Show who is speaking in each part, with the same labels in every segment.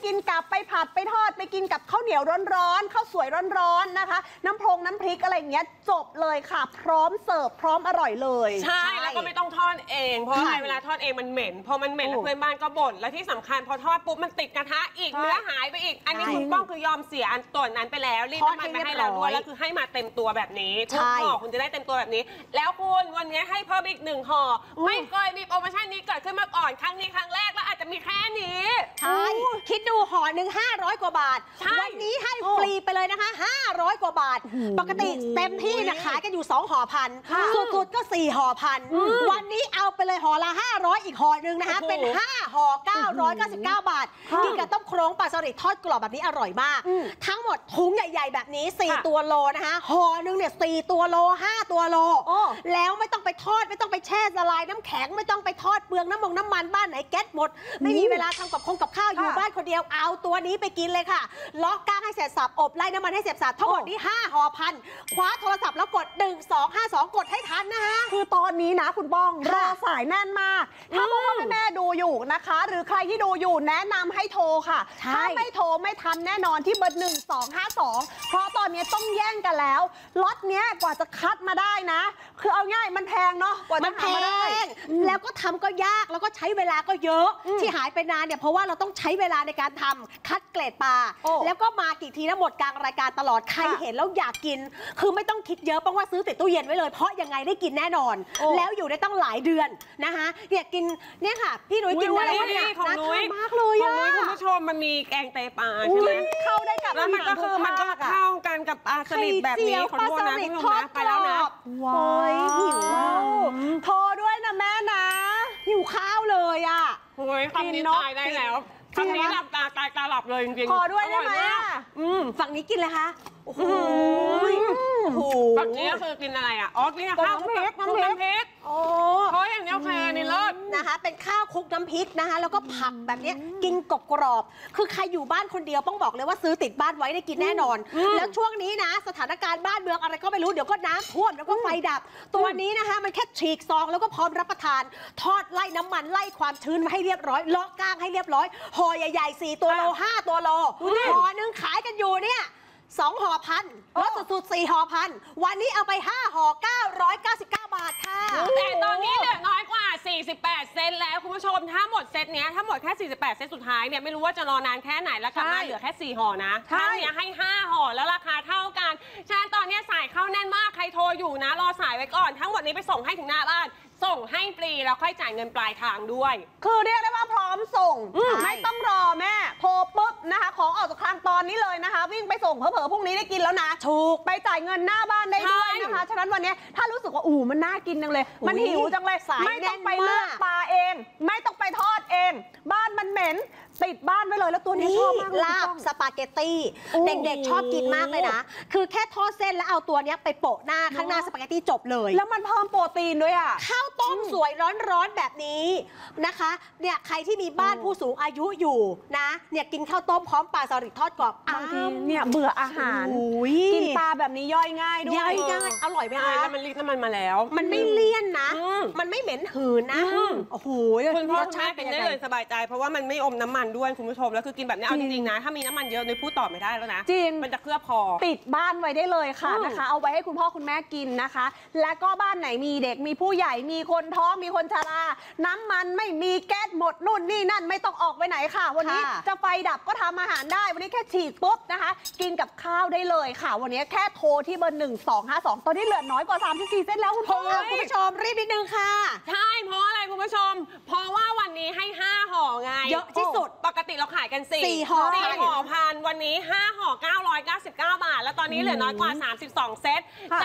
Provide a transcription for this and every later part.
Speaker 1: กินกับไปผัดไปทอดไปกินกับข้าวเหนียวร้อนๆข้าวสวยร้อนๆนะคะน้ำพริกอะไรเงี้ยจบเลยค่ะพร้อมเสิร์ฟพร้อมอร่อยเลย
Speaker 2: ใช่แล้วก็ไม่ต้องทอดเองเพราะอะไรเวลาทอดเองมันเหม็นพอมันเหม็นแล้วเพื่อนบ้านก็บ่นและที่สำคัญพอทอดปุ๊บมันติดกระทะอีกเนื้อหายไปอีกอันนี้คุณป้องคือยอมเสียอันตัวนั้นไปแล้วรีดน้ำมันไปให้เราด้วยแล้วคือให้มาเต็มตัวแบบนี้ทุกห่อคุณจะได้เต็มตัวแบบนี้แล้วคุณวันนี้ให้เพิ่มอีก1 ห่อไม่เคยมีโปรโมชั่นนี้เกิดขึ้นมาก่อนครั้งนี้ครั้งแรกแล้วอาจจะมีแค่นี้
Speaker 3: ใช่คิดดูห่อหนึ่ง500 กว่าบาทวันนี้ให้ฟรีไปเลยนะคะ500 กว่าบาทปกติเต็มที่นะขายกันอยู่2 ห่อพันสุดๆก็4 ห่อพันวันนี้เอาไปเลยห่อละ500อีกห่อหนึ่งนะคะเป็น5 ห่อ999 บาทกินกับต้มโครงปลาสลิดทอดกรอบแบบนี้อร่อยมากทั้งหมดถุงใหญ่ๆแบบนี้4 ตัวโลนะคะห่อหนึ่งเนี่ย4 ตัวโล5 ตัวโลแล้วไม่ต้องไปทอดไม่ต้องไปแช่ละลายน้ำแข็งไม่ต้องไปทอดเปลืองน้ำมันบ้านไหนแก๊สหมดไม่มีเวลาทำกับข้าวอยู่บ้านคนเดียวเอาตัวนี้ไปกินเลยค่ะล็อกก้างให้เสร็จสับอบไล่น้ำมันให้เสร็จสับทั้งหมดนี้5 ห่อพันคว้าโทรศัพท์แล้วกด1252กดให้ทันนะคะ
Speaker 1: คือตอนนี้นะคุณบ้องรอสายแน่นมากถ้าพ่อแม่ดูอยู่นะคะหรือใครที่ดูอยู่แนะนำให้โทรค่ะถ้าไม่โทรไม่ทันแน่นอนที่เบอร์1252เพราะตอนนี้ต้องแย่งกันแล้วล็อตเนี้ยกว่าจะคัดมาได้นะคือเอาง่ายมันแพงเนาะกว่าจะทำมาได้
Speaker 3: แล้วก็ทำก็ยากแล้วก็ใช้เวลาก็เยอะที่หายไปนานเนี่ยเพราะว่าเราต้องใช้เวลาในการทำคัดเกรดปลาแล้วก็มากี่ทีนะหมดกลางรายการตลอดใครเห็นแล้วอยากกินคือไม่ต้องคิดเยอะเพราะว่าซื้อติดตู้เย็นไว้เลยเพราะยังไงได้กินแน่นอนแล้วอยู่ได้ตั้งหลายเดือนนะคะเนี่ยกินเนี่ยค่ะพี่นุ้ยกินอะไร
Speaker 2: นี่ของนุ้ย
Speaker 3: มากเลย
Speaker 2: ของนุ้ยคุณผู้ชมมันมีแกงไตปลาใช่ไหม
Speaker 1: เข้าได้กับ
Speaker 2: แล้วมันก็คือมันก็เข้ากันกับปลาสลิดแบบนี้ของโบนะพี่นุ้ยนะไปแล้วนะ
Speaker 3: ว้ายหิว
Speaker 1: โทรด้วยนะแม่นะ
Speaker 3: หิวข้าวเลยอ่ะ
Speaker 2: โอ้ยคำนี้ตายได้แล้วคำนี้หลับตาตายตาหลับเลยจริงๆ
Speaker 1: ขอด้วยได้ไหม
Speaker 3: ฝั่งนี้กินเลยคะโอ้โห
Speaker 2: ฝั่งนี้ก็คือกินอะไรอ่ะอ๋อกินข้าวคลุกน้ำพริก
Speaker 3: โอ้
Speaker 2: เพราะอย่างนี้โอเคนี่เลิศ
Speaker 3: นะคะเป็นข้าวคลุกน้ำพริกนะคะแล้วก็ผักแบบนี้กินกรอบคือใครอยู่บ้านคนเดียวต้องบอกเลยว่าซื้อติดบ้านไว้ได้กินแน่นอนแล้วช่วงนี้นะสถานการณ์บ้านเมืองอะไรก็ไม่รู้เดี๋ยวก็น้ำท่วมแล้วก็ไฟดับตัวนี้นะคะมันแค่ฉีกซองแล้วก็พร้อมรับประทานทอดไล่น้ำมันไล่ความชื้นมาให้เรียบร้อยเลาะก้างให้เรียบร้อยห่อใหญ่ๆ4 ตัวโล5 ตัวโลห่อนึงขายกันอยู่เนี่ย2 ห่อพันลดสุดๆ4 ห่อพันวันนี้เอาไป5 ห่อ999 บาทค่ะ
Speaker 2: แต่ตอนนี้เหลือน้อยกว่า48 เซนแล้วคุณผู้ชมถ้าหมดเซตเนี้ยถ้าหมดแค่48 เซตสุดท้ายเนี่ยไม่รู้ว่าจะรอนานแค่ไหนแล้วกลับมาเหลือแค่4 ห่อนะถ้าเนี้ยให้5 ห่อแล้วราคาเท่ากันฉะนั้นตอนนี้สายเข้าแน่นมากใครโทรอยู่นะรอสายไว้ก่อนทั้งหมดนี้ไปส่งให้ถึงหน้าบ้านส่งให้ฟรีแล้วค่อยจ่ายเงินปลายทางด้วย
Speaker 1: คือเรียกได้ว่าพร้อมส่งไม่ต้องรอแม่โทรปุ๊บนะคะของออกจากคลังตอนนี้เลยนะคะวิ่งไปส่งเผลอๆพรุ่งนี้ได้กินแล้วนะ
Speaker 3: ถูก
Speaker 1: ไปจ่ายเงินหน้าบ้านได้ด้วยนะคะฉะนั้นวันนี้ถ้ารู้สึกว่ามันน่ากินจังเลยมันหิวจังเลยไม่ต้องไปเลือกปลาเองไม่ต้องไปทอดเองบ้านมันเหม็นติดบ้านไว้เลยแล้วตัวนี้ชอบมาก
Speaker 3: ลาบสปาเกตตี้เด็กๆชอบกินมากเลยนะคือแค่ทอดเส้นแล้วเอาตัวนี้ไปโปะหน้าข้างหน้าสปาเกตตี้จบเลย
Speaker 1: แล้วมันเพิ่มโปรตีนด้วยอ่ะ
Speaker 3: ข้าวต้มสวยร้อนๆแบบนี้นะคะเนี่ยใครที่มีบ้านผู้สูงอายุอยู่นะเนี่ยกินข้าวต้มพร้อมปลาสลิดทอดกรอบบ
Speaker 1: างทีเนี่ยเบื่ออาหารกินปลาแบบนี้ย่อยง่ายด้วย
Speaker 3: ย่อยง่ายอร่อยไหมคะ
Speaker 2: แล้วมันรีดน้ำมันมาแล้ว
Speaker 3: มันไม่เลี่ยนนะมันไม่เหม็นหืนนะโอ้โห
Speaker 2: คุณพ่อชาติเป็นได้เลยสบายใจเพราะว่ามันไม่อมน้ำมันด้วยคุณผู้ชมแล้วคือกินแบบนี้เอาจริงๆนะถ้ามีน้ำมันเยอะในพูดต่อไม่ได้แล้วนะ
Speaker 1: จริง
Speaker 2: มันจะเคลือบคอ
Speaker 1: ติดบ้านไว้ได้เลยค่ะนะคะเอาไว้ให้คุณพ่อคุณแม่กินนะคะและก็บ้านไหนมีเด็กมีผู้ใหญ่มีคนท้องมีคนชราน้ำมันไม่มีแก๊สหมดนู่นนี่นั่นไม่ต้องออกไปไหนค่ะวันนี้จะไฟดับก็ทำอาหารได้วันนี้แค่ฉีดปุ๊บนะคะกินกับข้าวได้เลยค่ะวันนี้แค่โทรที่เบอร์1252ตอนนี้เหลือน้อยกว่า34 เซตแล้วคุณ
Speaker 3: ผู้ชมรีบนิดนึงค่ะ
Speaker 2: ใช่เพราะอะไรคุณผู้ชมเพราะว่าวันนี้ให้5 ห่อไง
Speaker 3: เยอะที่สุด
Speaker 2: ปกติเราขายกัน4 ห่อพันวันนี้5 ห่อ999 บาทแล้วตอนนี้เหลือน้อยกว่า32 เซต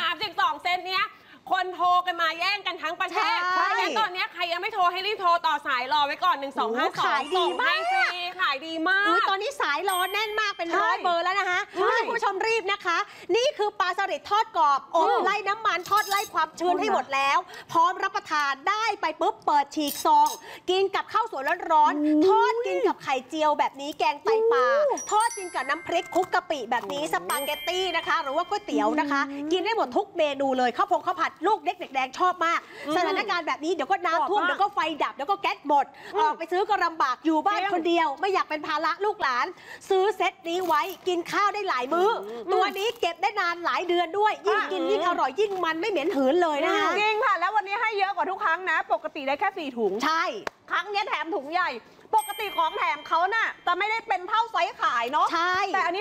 Speaker 2: 32 เซตเนี้ยคนโทรกันมาแย่งกันทั้งประเทศและตอนนี้ใครยังไม่โทรให้รีบโทรต่อสายรอไว้ก่อน1252
Speaker 3: ขายดีมาก
Speaker 2: ขายดีมาก
Speaker 3: ตอนนี้สายรอแน่นมากเป็น100 เบอร์แล้วนะคะคุณผู้ชมรีบนะคะ นี่คือปลาสลิดทอดกรอบอบไล่น้ำมันทอดไล่ความชื้นให้หมดแล้ว พร้อมรับประทานได้ไปปุ๊บเปิดฉีกซองกินกับข้าวสวยร้อนๆทอดกินกับไข่เจียวแบบนี้แกงไตปลาทอดกินกับน้ำพริกคลุกกะปิแบบนี้สปาเกตตี้นะคะหรือว่าก๋วยเตี๋ยวนะคะกินได้หมดทุกเมนูเลยข้าวพงข้าวผัดลูกเด็กแดงชอบมากสถานการณ์แบบนี้เดี๋ยวก็น้ำท่วมเดี๋ยวก็ไฟดับเดี๋ยวก็แก๊สหมดออกไปซื้อก็ลำบากอยู่บ้านคนเดียวไม่อยากเป็นภาระลูกหลานซื้อเซตนี้ไว้กินข้าวได้หลายมื้อตัวนี้เก็บได้นานหลายเดือนด้วยยิ่งกินยิ่งอร่อยยิ่งมันไม่เหม็นหืนเลยนะคะ
Speaker 1: จริงค่ะแล้ววันนี้ให้เยอะกว่าทุกครั้งนะปกติได้แค่4 ถุง
Speaker 3: ใช่
Speaker 1: ครั้งนี้แถมถุงใหญ่ปกติของแถมเขาน่ะจะไม่ได้เป็นเท่าไซส์ขายเนาะ
Speaker 3: ใช่
Speaker 1: แต่อันนี้